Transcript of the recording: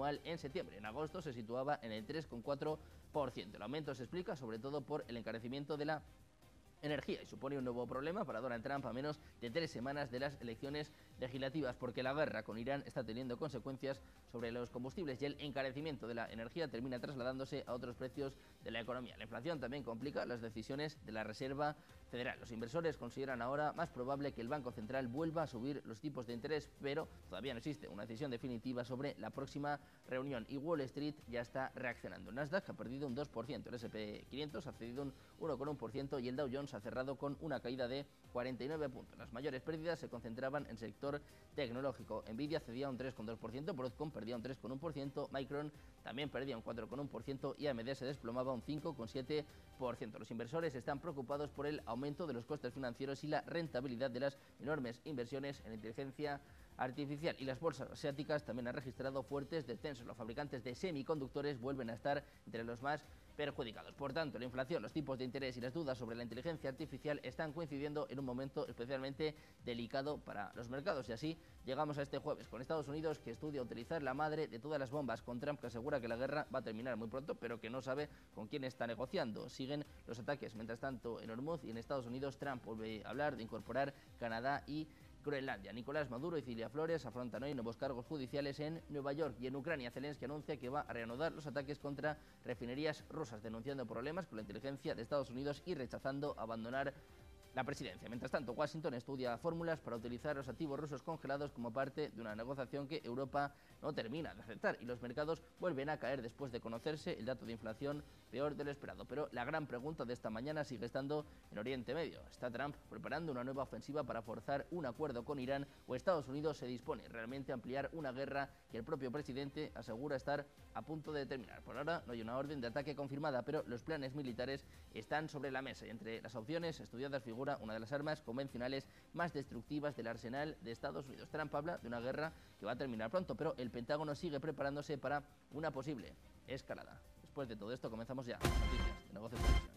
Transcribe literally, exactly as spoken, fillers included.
anual en septiembre. En agosto se situaba en el tres coma cuatro por ciento. El aumento se explica sobre todo por el encarecimiento de la energía y supone un nuevo problema para Donald Trump a menos de tres semanas de las elecciones legislativas, porque la guerra con Irán está teniendo consecuencias sobre los combustibles y el encarecimiento de la energía termina trasladándose a otros precios de la economía. La inflación también complica las decisiones de la Reserva Federal. Los inversores consideran ahora más probable que el Banco Central vuelva a subir los tipos de interés, pero todavía no existe una decisión definitiva sobre la próxima reunión y Wall Street ya está reaccionando. Nasdaq ha perdido un dos por ciento, el ese pe quinientos ha cedido un uno coma uno por ciento y el Dow Jones ha cerrado con una caída de cuarenta y nueve puntos. Las mayores pérdidas se concentraban en el sector tecnológico. Nvidia cedía un tres coma dos por ciento, Broadcom perdía un tres coma uno por ciento, Micron también perdía un cuatro coma uno por ciento y A M D se desplomaba un cinco coma siete por ciento. Los inversores están preocupados por el aumento de los costes financieros y la rentabilidad de las enormes inversiones en inteligencia artificial, y las bolsas asiáticas también han registrado fuertes descensos. Los fabricantes de semiconductores vuelven a estar entre los más perjudicados. Por tanto, la inflación, los tipos de interés y las dudas sobre la inteligencia artificial están coincidiendo en un momento especialmente delicado para los mercados, y así llegamos a este jueves con Estados Unidos, que estudia utilizar la madre de todas las bombas, con Trump, que asegura que la guerra va a terminar muy pronto pero que no sabe con quién está negociando. Siguen los ataques mientras tanto en Hormuz, y en Estados Unidos Trump vuelve a hablar de incorporar Canadá y Groenlandia. Nicolás Maduro y Cilia Flores afrontan hoy nuevos cargos judiciales en Nueva York, y en Ucrania Zelensky anuncia que va a reanudar los ataques contra refinerías rusas, denunciando problemas con la inteligencia de Estados Unidos y rechazando abandonar la presidencia. Mientras tanto, Washington estudia fórmulas para utilizar los activos rusos congelados como parte de una negociación que Europa no termina de aceptar, y los mercados vuelven a caer después de conocerse el dato de inflación peor de lo esperado. Pero la gran pregunta de esta mañana sigue estando en Oriente Medio. ¿Está Trump preparando una nueva ofensiva para forzar un acuerdo con Irán, o Estados Unidos se dispone realmente a ampliar una guerra que el propio presidente asegura estar a punto de terminar? Por ahora no hay una orden de ataque confirmada, pero los planes militares están sobre la mesa, y entre las opciones estudiadas figura una de las armas convencionales más destructivas del arsenal de Estados Unidos. Trump habla de una guerra que va a terminar pronto, pero el Pentágono sigue preparándose para una posible escalada. Después de todo esto comenzamos ya. Noticias de Negocios Televisión.